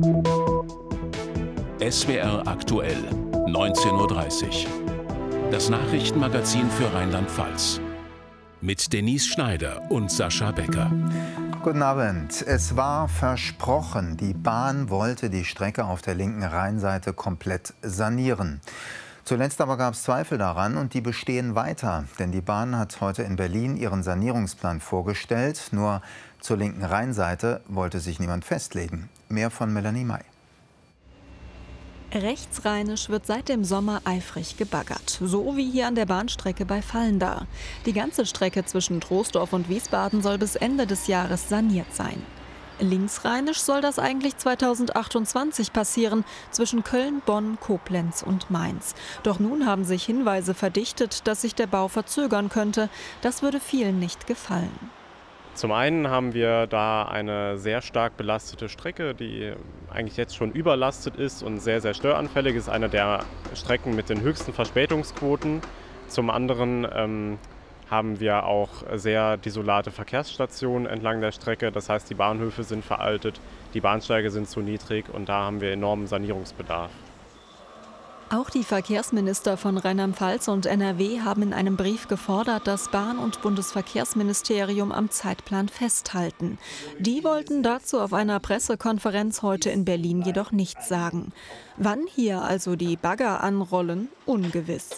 SWR aktuell, 19:30 Uhr. Das Nachrichtenmagazin für Rheinland-Pfalz. Mit Denise Schneider und Sascha Becker. Guten Abend. Es war versprochen, die Bahn wollte die Strecke auf der linken Rheinseite komplett sanieren. Zuletzt aber gab es Zweifel daran und die bestehen weiter. Denn die Bahn hat heute in Berlin ihren Sanierungsplan vorgestellt. Nur zur linken Rheinseite wollte sich niemand festlegen. Mehr von Melanie May. Rechtsrheinisch wird seit dem Sommer eifrig gebaggert. So wie hier an der Bahnstrecke bei Vallendar. Die ganze Strecke zwischen Troisdorf und Wiesbaden soll bis Ende des Jahres saniert sein. Linksrheinisch soll das eigentlich 2028 passieren, zwischen Köln, Bonn, Koblenz und Mainz. Doch nun haben sich Hinweise verdichtet, dass sich der Bau verzögern könnte. Das würde vielen nicht gefallen. Zum einen haben wir da eine sehr stark belastete Strecke, die eigentlich jetzt schon überlastet ist und sehr, sehr störanfällig ist. Eine der Strecken mit den höchsten Verspätungsquoten. Zum anderen haben wir auch sehr desolate Verkehrsstationen entlang der Strecke. Das heißt, die Bahnhöfe sind veraltet, die Bahnsteige sind zu niedrig und da haben wir enormen Sanierungsbedarf. Auch die Verkehrsminister von Rheinland-Pfalz und NRW haben in einem Brief gefordert, das Bahn- und Bundesverkehrsministerium am Zeitplan festhalten. Die wollten dazu auf einer Pressekonferenz heute in Berlin jedoch nichts sagen. Wann hier also die Bagger anrollen, ungewiss.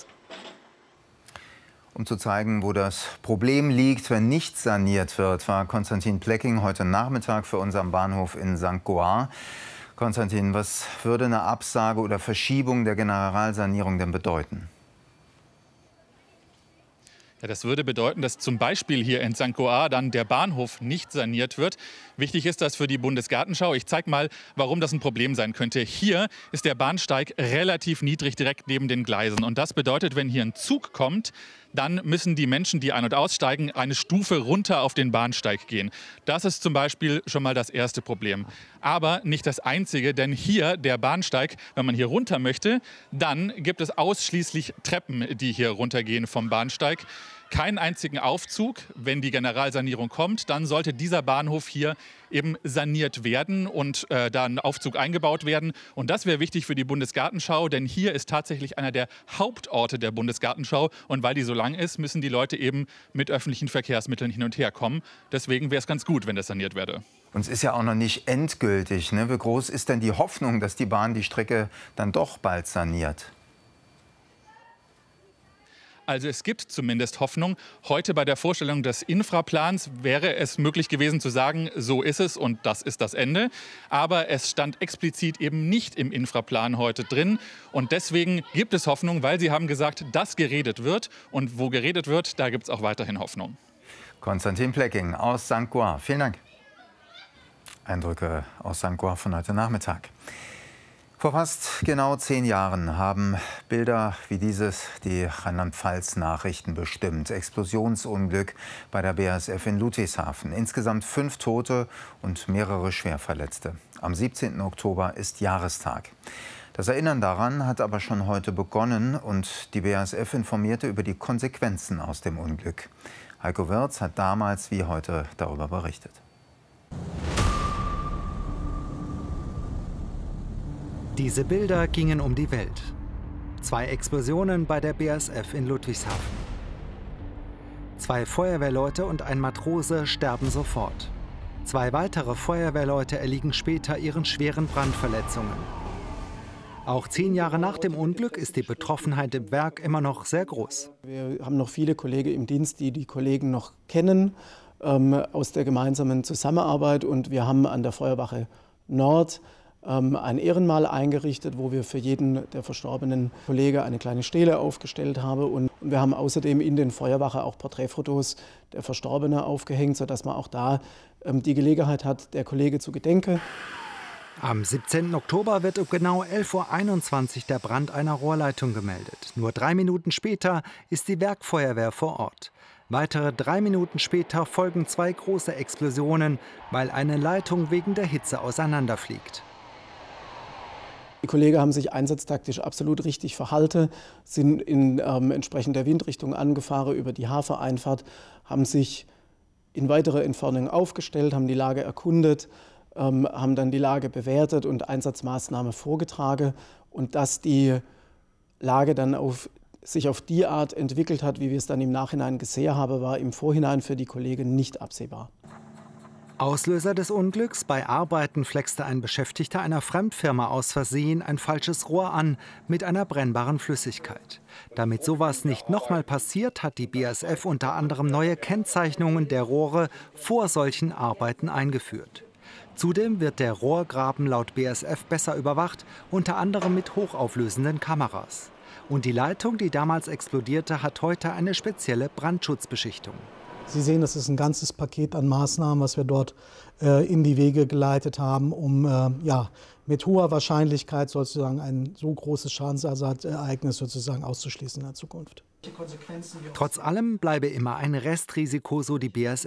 Um zu zeigen, wo das Problem liegt, wenn nicht saniert wird, war Konstantin Plecking heute Nachmittag für uns am Bahnhof in St. Goar. Konstantin, was würde eine Absage oder Verschiebung der Generalsanierung denn bedeuten? Ja, das würde bedeuten, dass zum Beispiel hier in St. Goar dann der Bahnhof nicht saniert wird. Wichtig ist das für die Bundesgartenschau. Ich zeige mal, warum das ein Problem sein könnte. Hier ist der Bahnsteig relativ niedrig direkt neben den Gleisen. Und das bedeutet, wenn hier ein Zug kommt, dann müssen die Menschen, die ein- und aussteigen, eine Stufe runter auf den Bahnsteig gehen. Das ist zum Beispiel schon mal das erste Problem. Aber nicht das einzige, denn hier der Bahnsteig, wenn man hier runter möchte, dann gibt es ausschließlich Treppen, die hier runtergehen vom Bahnsteig. Keinen einzigen Aufzug. Wenn die Generalsanierung kommt, dann sollte dieser Bahnhof hier eben saniert werden und da ein Aufzug eingebaut werden. Und das wäre wichtig für die Bundesgartenschau, denn hier ist tatsächlich einer der Hauptorte der Bundesgartenschau. Und weil die so lang ist, müssen die Leute eben mit öffentlichen Verkehrsmitteln hin und her kommen. Deswegen wäre es ganz gut, wenn das saniert werde. Und es ist ja auch noch nicht endgültig, ne? Wie groß ist denn die Hoffnung, dass die Bahn die Strecke dann doch bald saniert? Also es gibt zumindest Hoffnung. Heute bei der Vorstellung des Infraplans wäre es möglich gewesen zu sagen, so ist es und das ist das Ende. Aber es stand explizit eben nicht im Infraplan heute drin. Und deswegen gibt es Hoffnung, weil Sie haben gesagt, dass geredet wird. Und wo geredet wird, da gibt es auch weiterhin Hoffnung. Konstantin Plecking aus St. Goar. Vielen Dank. Eindrücke aus St. Goar von heute Nachmittag. Vor fast genau 10 Jahren haben Bilder wie dieses die Rheinland-Pfalz-Nachrichten bestimmt. Explosionsunglück bei der BASF in Ludwigshafen. Insgesamt 5 Tote und mehrere Schwerverletzte. Am 17. Oktober ist Jahrestag. Das Erinnern daran hat aber schon heute begonnen und die BASF informierte über die Konsequenzen aus dem Unglück. Heiko Wirz hat damals wie heute darüber berichtet. Diese Bilder gingen um die Welt. 2 Explosionen bei der BASF in Ludwigshafen. 2 Feuerwehrleute und ein Matrose sterben sofort. 2 weitere Feuerwehrleute erliegen später ihren schweren Brandverletzungen. Auch 10 Jahre nach dem Unglück ist die Betroffenheit im Werk immer noch sehr groß. Wir haben noch viele Kollegen im Dienst, die die Kollegen noch kennen aus der gemeinsamen Zusammenarbeit. Und wir haben an der Feuerwache Nord ein Ehrenmal eingerichtet, wo wir für jeden der verstorbenen Kollegen eine kleine Stele aufgestellt haben. Und wir haben außerdem in den Feuerwache auch Porträtfotos der Verstorbenen aufgehängt, sodass man auch da die Gelegenheit hat, der Kollege zu gedenken. Am 17. Oktober wird um genau 11:21 Uhr der Brand einer Rohrleitung gemeldet. Nur 3 Minuten später ist die Werkfeuerwehr vor Ort. Weitere 3 Minuten später folgen 2 große Explosionen, weil eine Leitung wegen der Hitze auseinanderfliegt. Die Kollegen haben sich einsatztaktisch absolut richtig verhalten, sind in entsprechender Windrichtung angefahren über die Hafeneinfahrt, haben sich in weiterer Entfernung aufgestellt, haben die Lage erkundet, haben dann die Lage bewertet und Einsatzmaßnahmen vorgetragen. Und dass die Lage dann sich auf die Art entwickelt hat, wie wir es dann im Nachhinein gesehen haben, war im Vorhinein für die Kollegen nicht absehbar. Auslöser des Unglücks: Bei Arbeiten flexte ein Beschäftigter einer Fremdfirma aus Versehen ein falsches Rohr an mit einer brennbaren Flüssigkeit. Damit sowas nicht nochmal passiert, hat die BASF unter anderem neue Kennzeichnungen der Rohre vor solchen Arbeiten eingeführt. Zudem wird der Rohrgraben laut BASF besser überwacht, unter anderem mit hochauflösenden Kameras. Und die Leitung, die damals explodierte, hat heute eine spezielle Brandschutzbeschichtung. Sie sehen, das ist ein ganzes Paket an Maßnahmen, was wir dort in die Wege geleitet haben, um mit hoher Wahrscheinlichkeit sozusagen ein so großes Schadensersatzereignis sozusagen auszuschließen in der Zukunft. Trotz allem bleibe immer ein Restrisiko, so die BASF.